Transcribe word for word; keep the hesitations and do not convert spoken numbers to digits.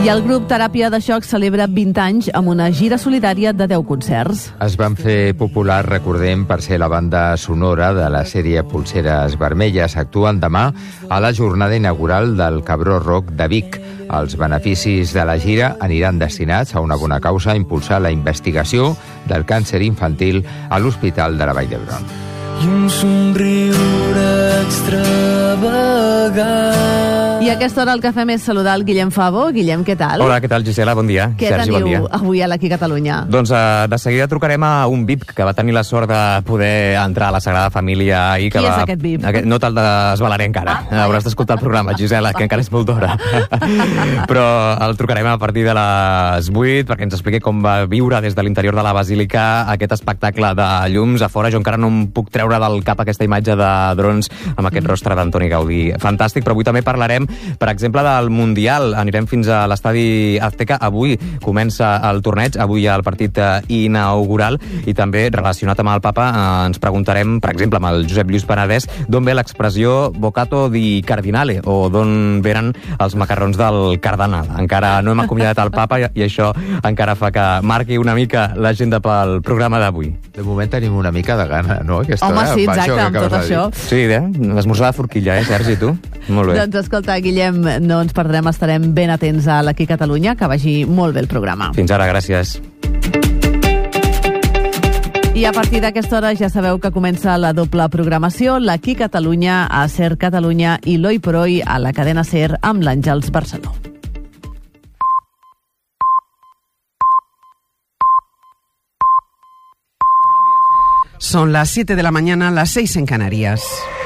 I el grup Teràpia de Xoc celebra vint anys amb una gira solidària de deu concerts. Es van fer populars, recordem, per ser la banda sonora de la sèrie Polseres Vermelles. Actuen demà a la jornada inaugural del Cabró Rock de Vic. Els beneficis de la gira aniran destinats a una bona causa, impulsar la investigació del càncer infantil a l'Hospital de la Vall d'Hebron. I un somriure extravagant. I a aquesta hora el que fem és saludar el Guillem Favo. Guillem, què tal? Hola, què tal, Gisela? Bon dia. Què Sergi, teniu bon dia. avui a l'Aquí Catalunya? Doncs uh, de seguida trucarem a un V I P que va tenir la sort de poder entrar a la Sagrada Família ahir. Que Qui va... és aquest V I P? Aquest... No te'l desvelaré encara. Ah, Hauràs d'escoltar el programa, Gisela, que encara és molt d'hora. Però el trucarem a partir de les vuit perquè ens expliqui com va viure des de l'interior de la Basílica aquest espectacle de llums a fora. Jo encara no em puc treure del cap aquesta imatge de drons amb aquest rostre d'Antoni Gaudí. Fantàstic, però avui també parlarem, per exemple, del Mundial. Anirem fins a l'estadi Azteca. Avui comença el torneig, avui hi ha el partit inaugural i també relacionat amb el Papa eh, ens preguntarem, per exemple, amb el Josep Lluís Penedès, d'on ve l'expressió bocato di cardinale o d'on venen els macarrons del cardenal. Encara no hem acomiadat el Papa i això encara fa que marqui una mica l'agenda pel programa d'avui. De moment tenim una mica de gana, no? Aquesta Home, hora, sí, amb exacte, amb tot això. Sí, eh? Esmorzar de forquilla, eh, Sergi, tu? Molt bé. Doncs escolta, Guillem, no ens perdrem, estarem ben atents a l'Aquí Catalunya, que vagi molt bé el programa. Fins ara, gràcies. I a partir d'aquesta hora ja sabeu que comença la doble programació, l'Aquí Catalunya a Ser Catalunya i l'Hoy por Hoy a la cadena Ser amb l'Àngels Barceló. Son las siete de la mañana, las seis en Canarias.